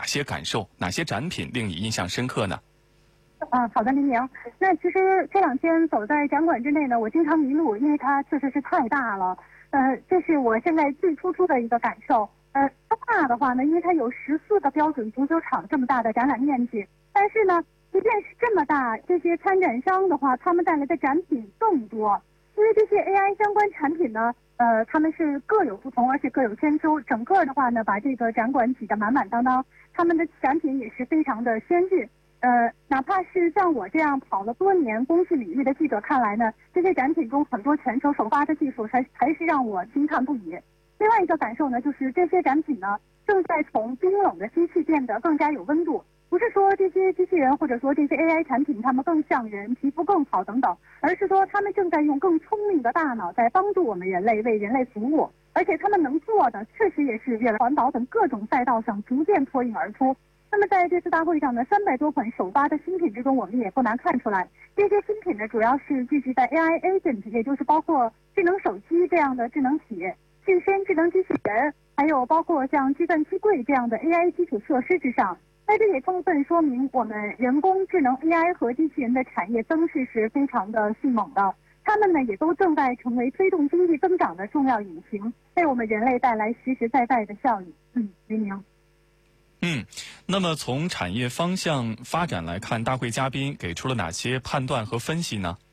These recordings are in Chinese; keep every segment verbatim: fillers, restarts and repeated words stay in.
些感受？哪些展品令你印象深刻呢？ 啊，好的，黎明。那其实这两天走在展馆之内呢，我经常迷路，因为它确实是太大了。呃，这是我现在最突出的一个感受。呃，它大的话呢，因为它有十四个标准足球场这么大的展览面积，但是呢，即便是这么大，这些参展商的话，他们带来的展品更多。因为这些 A I 相关产品呢，呃，他们是各有不同，而且各有千秋。整个的话呢，把这个展馆挤得满满当当，他们的展品也是非常的先进。呃，哪怕是像我这样跑了多年工具领域的记者看来呢，这些展品中很多全球首发的技术还还是让我惊叹不已。另外一个感受呢，就是这些展品呢正在从冰冷的机器变得更加有温度。不是说这些机器人或者说这些 A I 产品它们更像人，皮肤更好等等，而是说他们正在用更聪明的大脑在帮助我们人类为人类服务，而且他们能做的确实也是为了环保等各种赛道上逐渐脱颖而出。那么在这次大会上呢，三百多款首发的新品之中，我们也不难看出来，这些新品呢主要是聚集在 A I agent， 也就是包括智能手机这样的智能体、近身智能机器人，还有包括像计算机柜这样的 A I 基础设施之上。那这也充分说明我们人工智能 A I 和机器人的产业增势是非常的迅猛的，它们呢也都正在成为推动经济增长的重要引擎，为我们人类带来实实在在的效益。嗯，黎明。 嗯，那么从产业方向发展来看，大会嘉宾给出了哪些判断和分析呢？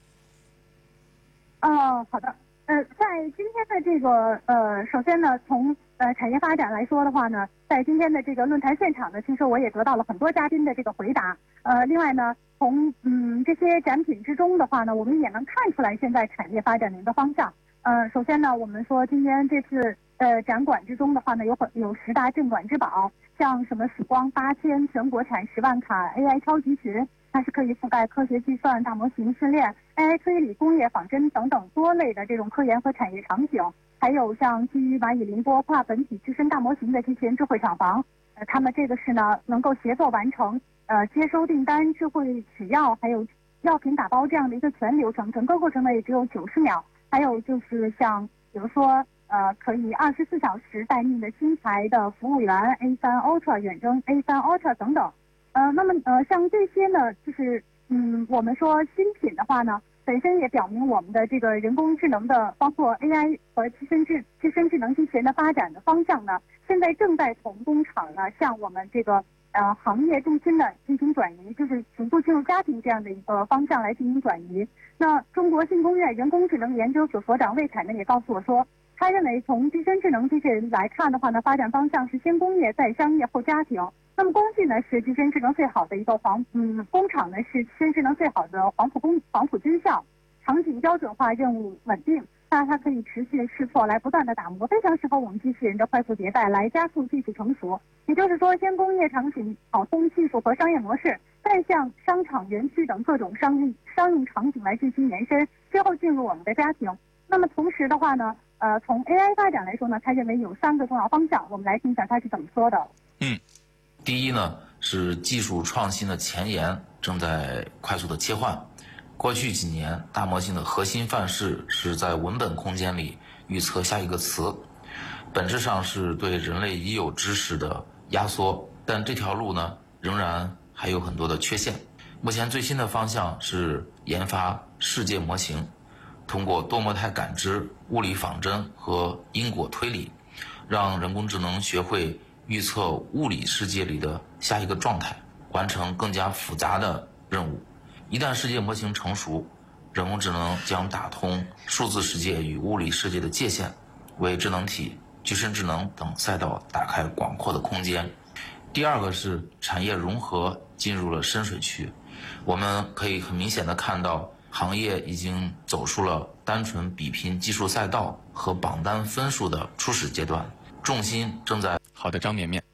哦，好的。呃，在今天的这个呃，首先呢，从呃产业发展来说的话呢，在今天的这个论坛现场呢，其实我也得到了很多嘉宾的这个回答。呃，另外呢，从嗯这些展品之中的话呢，我们也能看出来现在产业发展的一个方向。呃，首先呢，我们说今天这次呃展馆之中的话呢，有很有十大镇馆之宝，像什么曙光八千、全国产十万卡 A I 超级群。它是可以覆盖科学计算、大模型训练、A I 推理、工业仿真等等多类的这种科研和产业场景，还有像基于蚂蚁凌波跨本体自身大模型的机器人智慧厂房，呃，他们这个是呢能够协作完成呃接收订单、智慧取药，还有药品打包这样的一个全流程，整个过程呢也只有九十秒。还有就是像比如说呃可以二十四小时待命的新材的服务员 A 三 Ultra 远征 A 三 Ultra 等等。呃，那么呃，像这些呢，就是嗯，我们说新品的话呢，本身也表明我们的这个人工智能的，包括 A I 和自身智自身智能机器人的发展的方向呢，现在正在从工厂呢向我们这个呃行业重心的进行转移，就是逐步进入家庭这样的一个方向来进行转移。那中国信工院人工智能研究所所长魏凯呢也告诉我说，他认为从自身智能机器人来看的话呢，发展方向是先工业再商业后家庭。那么工具呢是自身智能最好的一个黄嗯工厂呢是自身智能最好的黄埔工黄埔军校，场景标准化，任务稳定，那它可以持续试错来不断的打磨，非常适合我们机器人的快速迭代来加速技术成熟。也就是说，先工业场景跑通技术和商业模式，再向商场、园区等各种商用商用场景来进行延伸，最后进入我们的家庭。那么同时的话呢，呃，从 A I 发展来说呢，他认为有三个重要方向，我们来听一下他是怎么说的。 嗯。 第一呢，是技术创新的前沿正在快速的切换。过去几年，大模型的核心范式是在文本空间里预测下一个词，本质上是对人类已有知识的压缩，但这条路呢，仍然还有很多的缺陷。目前最新的方向是研发世界模型，通过多模态感知、物理仿真和因果推理，让人工智能学会预测物理世界里的下一个状态，完成更加复杂的任务。一旦世界模型成熟，人工智能将打通数字世界与物理世界的界限，为智能体、具身智能等赛道打开广阔的空间。第二个是产业融合进入了深水区，我们可以很明显的看到，行业已经走出了单纯比拼技术赛道和榜单分数的初始阶段，重心正在。 好的，张绵绵。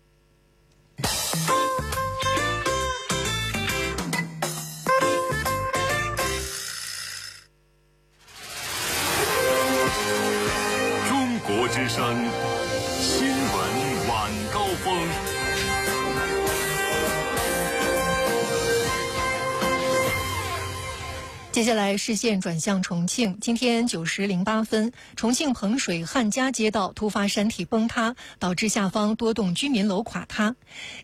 中国之声新闻晚高峰。 接下来视线转向重庆，今天九时零八分，重庆彭水汉家街道突发山体崩塌，导致下方多栋居民楼垮塌。